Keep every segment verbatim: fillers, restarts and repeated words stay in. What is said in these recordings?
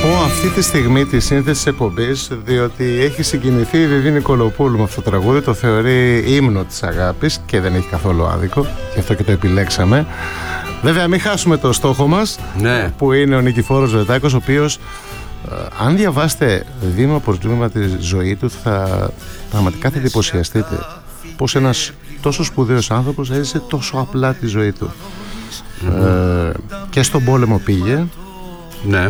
πω αυτή τη στιγμή τη σύνθεση της εκπομπής, διότι έχει συγκινηθεί η Βιβί Νικολοπούλου με αυτό το τραγούδι, το θεωρεί ύμνο της αγάπης και δεν έχει καθόλου άδικο, γι' αυτό και το επιλέξαμε. Βέβαια, μην χάσουμε το στόχο μας, ναι, που είναι ο Νικηφόρος Βετάκος, ο οποίος, ε, αν διαβάσετε βήμα προς βήμα τη ζωή του, θα πραγματικά θα εντυπωσιαστείτε πως ένας τόσο σπουδαίος άνθρωπος έζησε τόσο απλά τη ζωή του. Mm-hmm. Ε, και στον πόλεμο πήγε, ναι,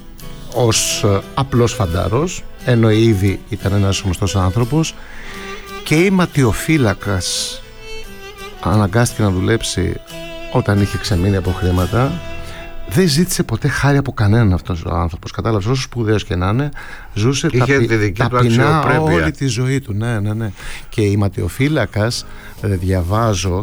ως ε, απλός φαντάρος, ενώ ήδη ήταν ένας γνωστός άνθρωπος, και η ματιοφύλακας αναγκάστηκε να δουλέψει όταν είχε ξεμείνει από χρήματα. Δεν ζήτησε ποτέ χάρη από κανέναν αυτός ο άνθρωπος. Κατάλαβες, όσο σπουδαίος και να είναι, ζούσε ταπει, ταπεινά όλη τη ζωή του. Ναι, ναι, ναι. Και η ματιοφύλακας, ε, διαβάζω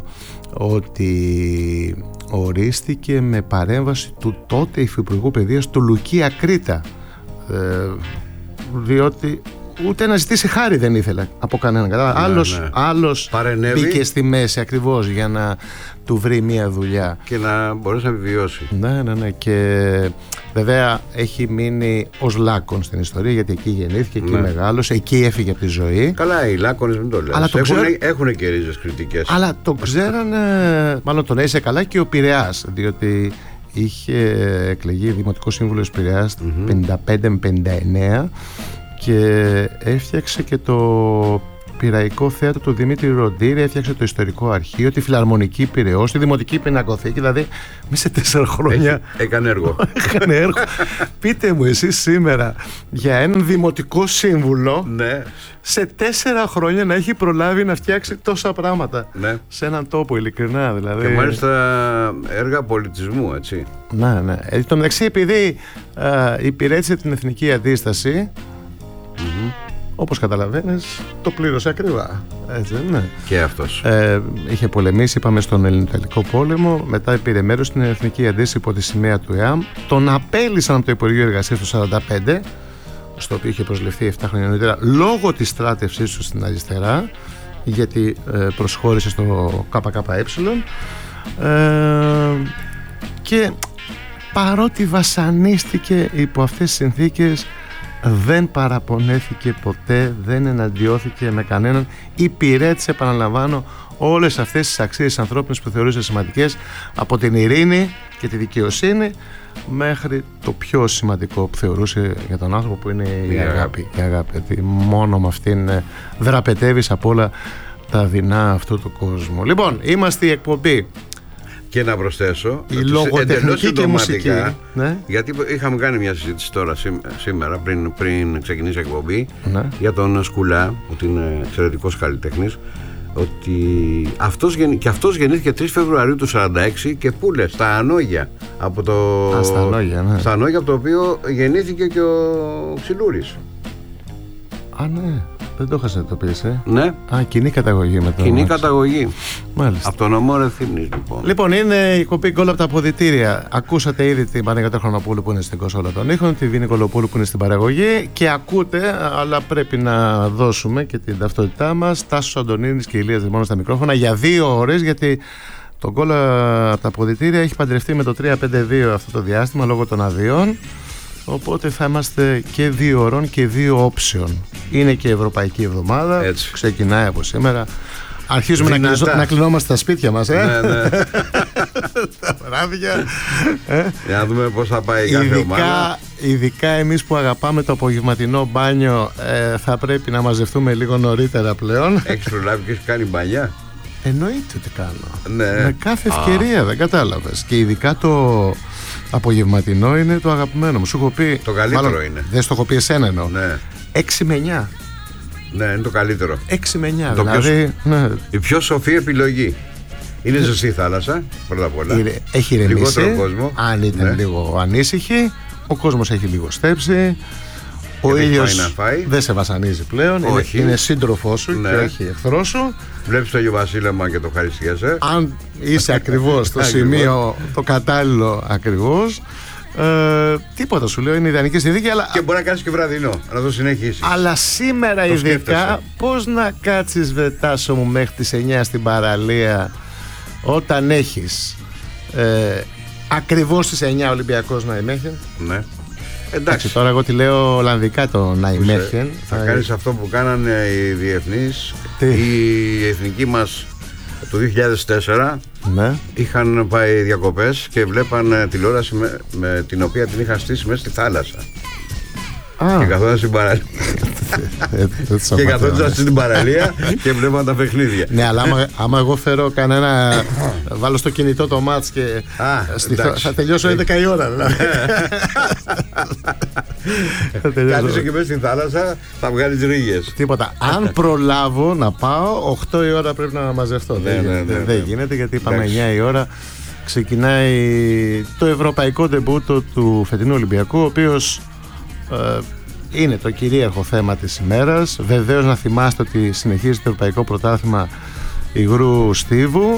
ότι ορίστηκε με παρέμβαση του τότε υφυπουργού παιδείας, του Λουκί Ακρίτα, ε, διότι ούτε να ζητήσει χάρη δεν ήθελε από κανέναν. Ναι, άλλος, ναι. άλλος μπήκε στη μέση ακριβώς για να του βρει μια δουλειά και να μπορέσει να επιβιώσει. Ναι, ναι, ναι. Και βέβαια έχει μείνει ως Λάκων στην ιστορία, γιατί εκεί γεννήθηκε, εκεί, ναι, μεγάλωσε, εκεί έφυγε από τη ζωή. Καλά, οι Λάκωνες μην το λες. Έχουν, ξέρα... έχουν και ρίζες κριτικές. Αλλά το ξέρανε, μάλλον τον έζησε καλά και ο Πειραιάς, διότι είχε εκλεγεί δημοτικό σύμβουλος Πειραιάς mm-hmm. πενήντα πέντε με πενήντα εννέα και έφτιαξε και το Πειραϊκό Θέατρο του Δημήτρη Ροντήρη, έφτιαξε το Ιστορικό Αρχείο, τη Φιλαρμονική Πειραιώς, τη Δημοτική Πινακοθήκη. Δηλαδή, μέσα σε τέσσερα χρόνια. Έχει, έκανε έργο. έκανε έργο. Πείτε μου εσείς σήμερα για έναν δημοτικό σύμβουλο, ναι, σε τέσσερα χρόνια να έχει προλάβει να φτιάξει τόσα πράγματα, ναι, σε έναν τόπο, ειλικρινά δηλαδή. Και μάλιστα έργα πολιτισμού, έτσι. Ναι, ναι. Ε, το μεταξύ, επειδή α, υπηρέτησε την Εθνική Αντίσταση, mm-hmm, όπως καταλαβαίνεις, το πλήρωσε ακριβά. Έτσι, ναι. Και αυτός. Ε, είχε πολεμήσει, είπαμε, στον Ελληνοτελικό πόλεμο. Μετά πήρε μέρος στην Εθνική Αντίσταση υπό τη σημαία του ΕΑΜ. Τον απέλυσαν από το Υπουργείο Εργασίας του σαράντα πέντε, στο οποίο είχε προσληφθεί επτά χρόνια νωρίτερα, λόγω της στράτευσής του στην αριστερά, γιατί ε, προσχώρησε στο ΚΚΕ. Ε, και παρότι βασανίστηκε υπό αυτές τις συνθήκες, δεν παραπονέθηκε ποτέ, δεν εναντιώθηκε με κανέναν, υπηρέτησε, επαναλαμβάνω, όλες αυτές τις αξίες ανθρώπινες που θεωρούσε σημαντικές, από την ειρήνη και τη δικαιοσύνη μέχρι το πιο σημαντικό που θεωρούσε για τον άνθρωπο, που είναι η αγάπη. Η αγάπη, γιατί μόνο με αυτήν δραπετεύεις από όλα τα δεινά αυτού του κόσμου. Λοιπόν, είμαστε η εκπομπή. Και να προσθέσω, η λογοτεχνική και μουσική, ναι, γιατί είχαμε κάνει μια συζήτηση τώρα σήμερα, πριν, πριν ξεκινήσει η εκπομπή, ναι, για τον Σκουλά, ότι είναι εξαιρετικός καλλιτέχνης, ότι αυτός, και αυτός γεννήθηκε τρεις Φεβρουαρίου του σαράντα έξι και πού λες, στα Ανόγια, από το, Α, στα Ανόγια, ναι, στα Ανόγια, από το οποίο γεννήθηκε και ο Ξυλούρης. Α, ναι. Δεν το είχα συνειδητοποιήσει. Ε. Ναι. Α, κοινή καταγωγή με το. Κοινή μάξι. καταγωγή. Μάλιστα. Από τον ομό Ρεθύμνης, λοιπόν. Λοιπόν, είναι η κοπή γκολ από τα αποδυτήρια. Ακούσατε ήδη την Παναγιώτα Χρονοπούλου που είναι στην κονσόλα των ήχων, τη Βιβί Νικολοπούλου που είναι στην παραγωγή, και ακούτε, αλλά πρέπει να δώσουμε και την ταυτότητά μας, Τάσος Αντωνίνης και Ηλίας Δερμόνος στα μικρόφωνα για δύο ώρες, γιατί το γκολ από τα αποδυτήρια έχει παντρευτεί με το τρία πέντε δύο αυτό το διάστημα λόγω των αδειών. Οπότε θα είμαστε και δύο ώρων και δύο όψεων. Είναι και η Ευρωπαϊκή Εβδομάδα. Έτσι. Ξεκινάει από σήμερα. Αρχίζουμε να, κλεισό, να κλεινόμαστε στα σπίτια μας, ε? Ναι, ναι. Τα βράδια. Ε? Για να δούμε πώς θα πάει κάθε ειδικά, ομάδα. Ειδικά εμείς που αγαπάμε το απογευματινό μπάνιο, ε, θα πρέπει να μαζευτούμε λίγο νωρίτερα πλέον. Έχεις προλάβει και έχεις κάνει μπάνια? Εννοείται ότι κάνω. Ναι. Με κάθε ευκαιρία, ah. δεν κατάλαβες. Και ειδικά το απογευματινό είναι το αγαπημένο μου. Σου έχω πει. Το καλύτερο μάλλον, είναι. Δεν στο έχω πει εσένα εννοώ. Ναι. έξι με εννιά. Ναι, είναι το καλύτερο. έξι με εννιά. Το δηλαδή, πιο... ναι. Η πιο σοφή επιλογή. Είναι ζεστή θάλασσα, πρώτα απ' όλα. Είναι, έχει ηρεμήσει. Λιγότερο κόσμο. Αν ήταν, ναι, λίγο ανήσυχη. Ο κόσμος έχει λίγο στέψει. Ο ήλιος δεν σε βασανίζει πλέον. Όχι. Είναι, είναι σύντροφός σου, ναι, και όχι εχθρός σου. Βλέπεις το Αγιο Βασίλεμα και το χαριστιέσαι. Αν είσαι ακριβώς στο σημείο το κατάλληλο ακριβώς. Ε, τίποτα σου λέω, είναι ιδανική συνθήκη. Αλλά... Και μπορεί να κάνεις και βραδινό, να το συνεχίσεις. Αλλά σήμερα το ειδικά σκέφτεσαι. πώς να κάτσεις, Βετάσο μου, μέχρι τις εννιά στην παραλία, όταν έχεις ε, ακριβώς στις εννιά Ολυμπιακός να ημέχει. Ναι. Εντάξει, τώρα εγώ τη λέω Ολλανδικά το Νάιμέχεν. Θα κάνεις αυτό που κάνανε οι διεθνείς. Η εθνική μας το δύο χιλιάδες τέσσερα, ναι, είχαν πάει διακοπές και βλέπαν τηλεόραση με, με την οποία την είχαν στήσει μέσα στη θάλασσα. Ah. Και καθόταν στην παραλία. Και καθόταν στην παραλία και βλέπαν τα παιχνίδια. Ναι, αλλά άμα, άμα εγώ φέρω κανένα, βάλω στο κινητό το μάτς και ah, στη, θα τελειώσω έντεκα η ώρα δηλαδή. Κάνεις και μέσα στην θάλασσα, θα βγάλεις ρίγες. Τίποτα. Αν προλάβω να πάω, οκτώ η ώρα πρέπει να μαζευτώ. Ναι, ναι, ναι, ναι. Δεν γίνεται, γιατί είπαμε εννιά η ώρα ξεκινάει το ευρωπαϊκό ντεμπούτο του φετινού Ολυμπιακού, ο οποίος ε, είναι το κυρίαρχο θέμα της ημέρας. Βεβαίως να θυμάστε ότι συνεχίζει το ευρωπαϊκό πρωτάθλημα υγρού στίβου.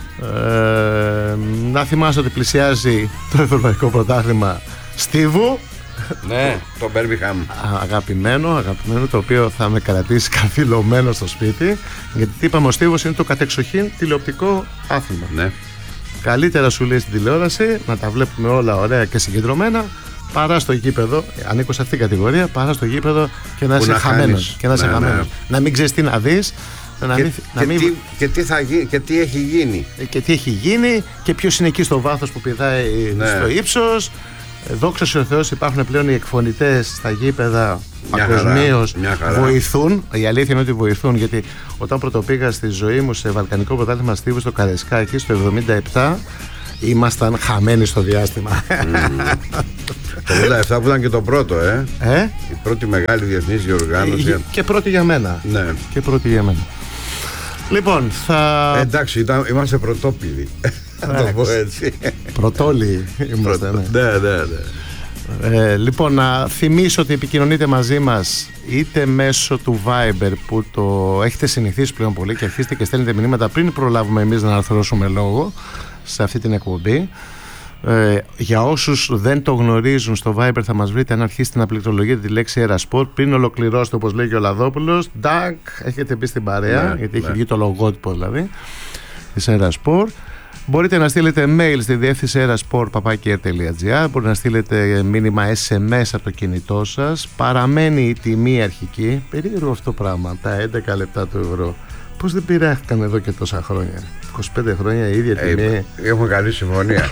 Ε, να θυμάστε ότι πλησιάζει το ευρωπαϊκό πρωτάθλημα στίβου. Ναι, το Μπέρμιχαμ. Αγαπημένο, αγαπημένο, το οποίο θα με κρατήσει καθυλωμένο στο σπίτι. Γιατί τι είπαμε, ο στίβος είναι το κατεξοχήν τηλεοπτικό άθλημα. Ναι. Καλύτερα σου λέει στην τηλεόραση να τα βλέπουμε όλα ωραία και συγκεντρωμένα, παρά στο γήπεδο, ανήκω σε αυτήν την κατηγορία, παρά στο γήπεδο και να είσαι χαμένος. Και να είσαι ναι, χαμένος. Ναι. Να μην ξέρεις τι να δεις. Να και, μην, και, να μην... τι, και, τι θα γι, και τι έχει γίνει. Και τι έχει γίνει και ποιος είναι εκεί στο βάθος που πηδάει ναι. στο ύψος. Δόξα ο Θεός, υπάρχουν πλέον οι εκφωνητές στα γήπεδα παγκοσμίως, βοηθούν. Η αλήθεια είναι ότι βοηθούν, γιατί όταν πρωτοπήγα στη ζωή μου σε βαλκανικό πρωτάθλημα στίβου στο Καρεσκάκι στο εβδομήντα επτά, ήμασταν χαμένοι στο διάστημα. Mm. Το εβδομήντα επτά που ήταν και το πρώτο, ε. ε? Η πρώτη μεγάλη διεθνής διοργάνωση. Ε, και πρώτη για μένα. Ναι. Και πρώτη για μένα. Λοιπόν, θα... Ε, εντάξει, ήταν, είμαστε πρωτόπηδοι. Να το πω έτσι. Πρωτόλοι είμαστε, ναι. Ναι, ναι, ναι. Ε, λοιπόν, να θυμίσω ότι επικοινωνείτε μαζί μας είτε μέσω του Viber, που το έχετε συνηθίσει πλέον πολύ και αρχίστε και στέλνετε μηνύματα πριν προλάβουμε εμείς να αρθρώσουμε λόγο σε αυτή την εκπομπή. Ε, για όσους δεν το γνωρίζουν, στο Viber θα μας βρείτε αν αρχίσετε να πληκτρολογείτε τη λέξη Erasport. Πριν ολοκληρώσετε, όπως λέει και ο Λαδόπουλος, ντάκ, έχετε μπει στην παρέα, ναι, γιατί ναι. έχει βγει το λογότυπο δηλαδή της Erasport. Μπορείτε να στείλετε mail στη διεύθυνση erasport παπάκι air τελεία gr. Μπορείτε να στείλετε μήνυμα ες εμ ες από το κινητό σας. Παραμένει η τιμή αρχική. Περίεργο αυτό το πράγμα, τα έντεκα λεπτά του ευρώ. Πώς δεν πειράχτηκαν εδώ και τόσα χρόνια? είκοσι πέντε χρόνια η ίδια τιμή. Ε, έχουμε καλή συμφωνία.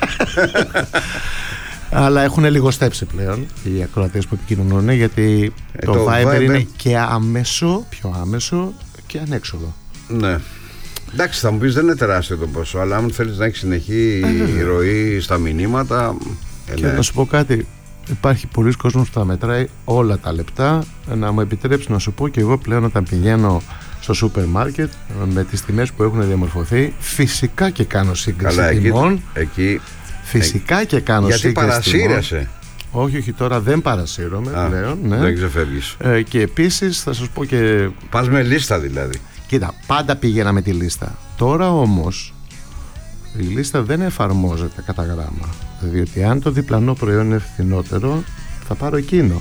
Αλλά έχουν λιγοστέψει πλέον οι ακροατές που επικοινωνούν, γιατί ε, το, το Viber, Viber είναι και άμεσο, πιο άμεσο και ανέξοδο. Ναι. Εντάξει, θα μου πεις δεν είναι τεράστιο το ποσό, αλλά αν θέλεις να έχεις συνεχή ε, ροή στα μηνύματα. Ε, και ναι. να σου πω κάτι, υπάρχει πολλοί κόσμος που θα μετράει όλα τα λεπτά. Να μου επιτρέψει να σου πω, και εγώ πλέον όταν πηγαίνω στο σούπερ μάρκετ με τις τιμές που έχουν διαμορφωθεί, φυσικά και κάνω σύγκριση Καλά, τιμών. Εκεί, εκεί, φυσικά και κάνω γιατί σύγκριση παρασύρεσαι. Όχι, όχι, τώρα δεν παρασύρωμαι Α, πλέον. Ναι. Δεν ξεφεύγεις. Ε, και επίσης θα σας πω και... Πας με λίστα δηλαδή. Κοίτα, πάντα πήγαινα με τη λίστα. Τώρα όμως η λίστα δεν εφαρμόζεται κατά γράμμα. Διότι αν το διπλανό προϊόν είναι φθηνότερο, θα πάρω εκείνο.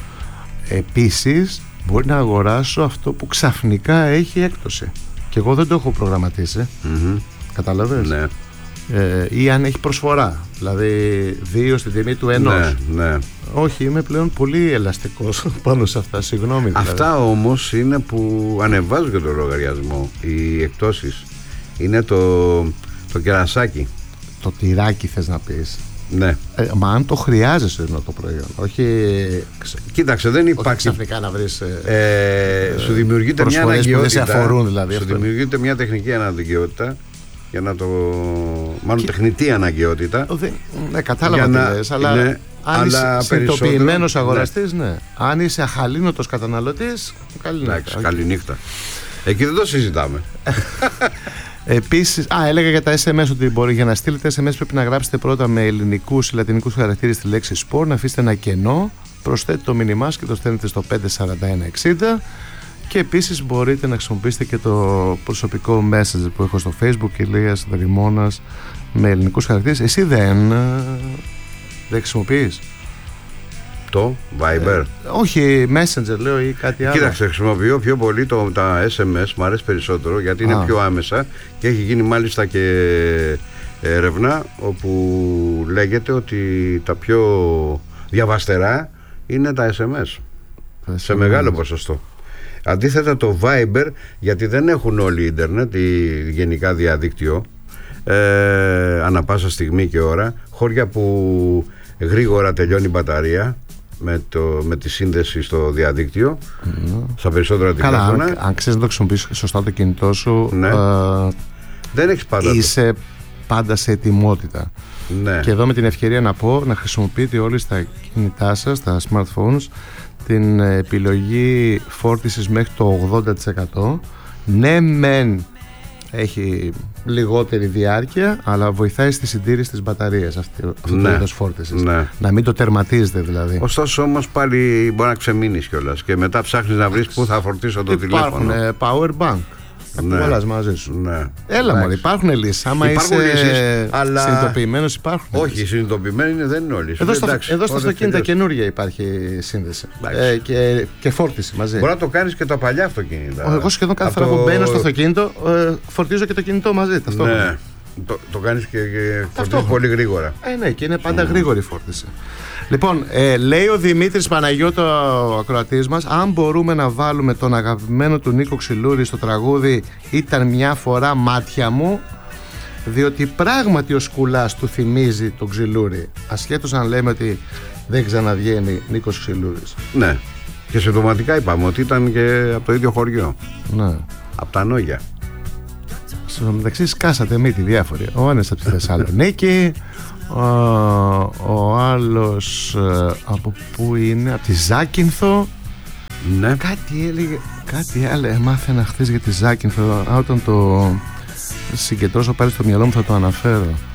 Επίσης μπορεί να αγοράσω αυτό που ξαφνικά έχει έκπτωση και εγώ δεν το έχω προγραμματίσει. Mm-hmm. Κατάλαβες? Ναι. Ε, ή αν έχει προσφορά, δηλαδή δύο στην τιμή του ενός. Ναι, ναι. Όχι, είμαι πλέον πολύ ελαστικός πάνω σε αυτά, συγγνώμη δηλαδή. Αυτά όμως είναι που ανεβάζουν και το λογαριασμό. Οι εκτόσεις είναι το, το κερασάκι. Το τυράκι θες να πεις? Ναι. Ε, μα αν το χρειάζεσαι ενώ το προϊόν, όχι... Κοίταξε, δεν υπάρχει... Όχι ξαφνικά να βρεις... Ε, ε, σου δημιουργείται μια αναγκαιότητα. Αφορούν, δηλαδή, σου αυτό. δημιουργείται μια τεχνική αναγκαιότητα για να το... Μάλλον και... τεχνητή αναγκαιότητα. Δεν... Ναι, κατάλαβα τι να... λες, αλλά... Ναι. Αν αλλά είσαι συνειδητοποιημένος αγοραστής, ναι. ναι. Αν είσαι αχαλήνοτος καταναλωτής, καλή νύχτα. Εντάξει, καλή νύχτα. Εκεί δεν το συζητάμε. Επίσης, α, έλεγα για τα ες εμ ες ότι μπορεί, για να στείλετε ες εμ ες πρέπει να γράψετε πρώτα με ελληνικούς ή λατινικούς χαρακτήρες τη λέξη sport, να αφήσετε ένα κενό, προσθέτετε το μήνυμά και το στέλνετε στο πέντε σαράντα ένα εξήντα. Και επίσης μπορείτε να χρησιμοποιήσετε και το προσωπικό message που έχω στο Facebook, Ηλίας Δρυμώνας, με ελληνικούς χαρακτήρες. Εσύ δεν, δεν χρησιμοποιείς το Viber? Ε, όχι, Messenger λέω ή κάτι άλλο. Κοίταξε, χρησιμοποιώ πιο πολύ το, τα ες εμ ες, μου αρέσει περισσότερο γιατί είναι Α. πιο άμεσα και έχει γίνει μάλιστα και έρευνα όπου λέγεται ότι τα πιο διαβαστερά είναι τα ες εμ ες σε μεγάλο ποσοστό. Αντίθετα το Viber, γιατί δεν έχουν όλοι ίντερνετ ή γενικά διαδίκτυο ε, ανά πάσα στιγμή και ώρα, χώρια που γρήγορα τελειώνει η μπαταρία με, το, με τη σύνδεση στο διαδίκτυο, mm. στα περισσότερα τηλέφωνα. Καλά, αν, αν ξέρεις να το χρησιμοποιήσεις σωστά το κινητό σου, ναι. ε, δεν έχεις πάντα είσαι το. πάντα σε ετοιμότητα. Ναι. Και εδώ με την ευκαιρία να πω να χρησιμοποιείτε όλοι στα κινητά σας, στα smartphones, την επιλογή φόρτισης μέχρι το ογδόντα τοις εκατό. Ναι, μεν έχει λιγότερη διάρκεια, αλλά βοηθάει στη συντήρηση της μπαταρίας αυτή, αυτό ναι. το είδος φόρτισης. Ναι. Να μην το τερματίζετε δηλαδή. Ωστόσο όμως πάλι μπορεί να ξεμείνεις κιόλας και μετά ψάχνεις να βρεις πού θα φορτίσω το Υπάρχουν τηλέφωνο. Υπάρχουν power bank. Ναι. Κουβαλάς μαζί σου. Ναι. Έλα μωρέ, υπάρχουν λύσεις. Άμα υπάρχουν είσαι λύσεις, αλλά... συνειδητοποιημένος υπάρχουν. Όχι, συνειδητοποιημένοι είναι, δεν είναι όλοι. Εδώ, στο, εδώ στα αυτοκίνητα καινούργια υπάρχει σύνδεση ε, και, και φόρτιση μαζί. Μπορεί να το κάνεις και τα παλιά αυτοκίνητα. Εγώ σχεδόν κάθε φορά το... που μπαίνω στο αυτοκίνητο ε, φορτίζω και το κινητό μαζί. Ναι. Το, το κάνεις και, και φορτίζεις πολύ γρήγορα. Ε, ναι, και είναι πάντα mm. γρήγορη φόρτιση. Λοιπόν, ε, λέει ο Δημήτρης Παναγιώτο, ο ακροατής μας, αν μπορούμε να βάλουμε τον αγαπημένο του Νίκο Ξυλούρη στο τραγούδι «Ήταν μια φορά μάτια μου», διότι πράγματι ο Σκουλάς του θυμίζει τον Ξυλούρη, ασχέτως αν λέμε ότι δεν ξαναβγαίνει Νίκος Ξυλούρης. Ναι, και συμπτωματικά είπαμε ότι ήταν και από το ίδιο χωριό. Ναι. Από τα Νόγια. Στο μεταξύ σκάσατε μύτη διάφοροι. Ο ένας από τη Θεσσαλονίκη, ο, ο άλλος από πού είναι, από τη Ζάκυνθο. Ναι. Κάτι έλεγε, κάτι άλλο έμαθαινα χθες για τη Ζάκυνθο. Όταν το συγκεντρώσω πάλι στο μυαλό μου θα το αναφέρω.